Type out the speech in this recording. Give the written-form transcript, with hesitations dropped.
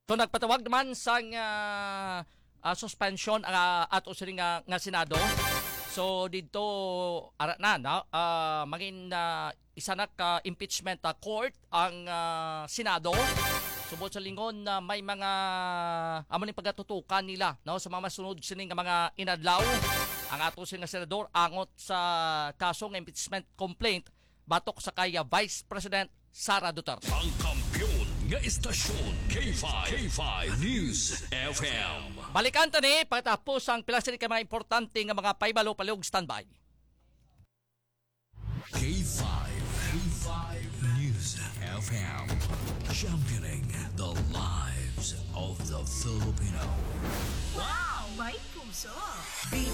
So nagpatawag naman sa suspension ato sila nga Senado. So dito ara na maging isa na ka impeachment court ang Senado. Subot sa lingon na may mga amo ning pagatutukan nila no sa mga masunod sining mga inadlaw. Ang ato sila nga senador angot sa kasong impeachment complaint batok sa kaya Vice President Sara Duterte. Ang kampiyon nga istasyon K5 News FM. Balikan tani pagkatapos ang pila sila ka mga importante nga mga paibalo palihog standby. K5 News FM. Championing the lives of the Filipino. Wow! May puso!